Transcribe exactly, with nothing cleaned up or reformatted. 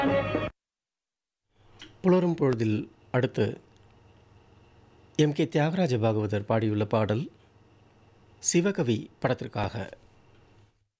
புலரும் பொழுதில் அடுத்து எம் கே தியாகராஜ பாகவதர் பாடியுள்ள பாடல் சிவகவி படத்திற்காக.